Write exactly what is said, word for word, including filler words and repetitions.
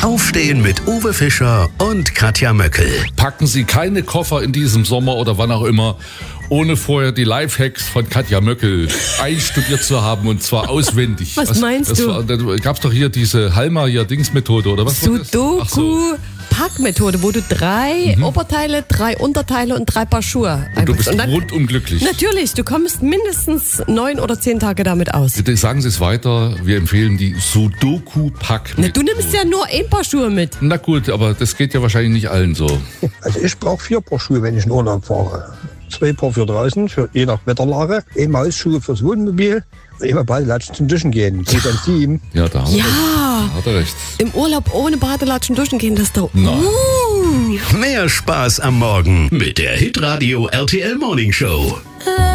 Aufstehen mit Uwe Fischer und Katja Möckel. Packen Sie keine Koffer in diesem Sommer oder wann auch immer, ohne vorher die Lifehacks von Katja Möckel einstudiert zu haben, und zwar auswendig. Was meinst das du? War, da gab's doch hier diese Halma-Dings-Methode, oder was war das? Ach so. Sudoku-Packmethode, wo du drei mhm. Oberteile, drei Unterteile und drei Paar Schuhe und du bist und dann, rundum glücklich. Natürlich, du kommst mindestens neun oder zehn Tage damit aus. Bitte sagen Sie es weiter, wir empfehlen die Sudoku-Packmethode. Du nimmst ja nur ein Paar Schuhe mit. Na gut, aber das geht ja wahrscheinlich nicht allen so. Also ich brauche vier Paar Schuhe, wenn ich in Urlaub fahre. Zwei Paar für draußen, für je nach Wetterlage. Ein Hausschuhe fürs Wohnmobil. Immer Badelatschen zum Duschen gehen. Geht ans Team. Ja, da hat, ja. Er, hat er recht. Im Urlaub ohne Badelatschen duschen gehen, das ist doch... Nein. Uh. Mehr Spaß am Morgen mit der Hitradio R T L Morning Show.